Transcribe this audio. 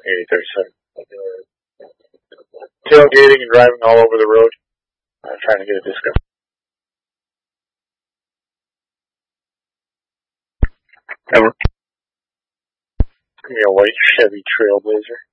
37. Tailgating and driving all over the road. Trying to get a discount. Never. It's going to be a white Chevy Trailblazer.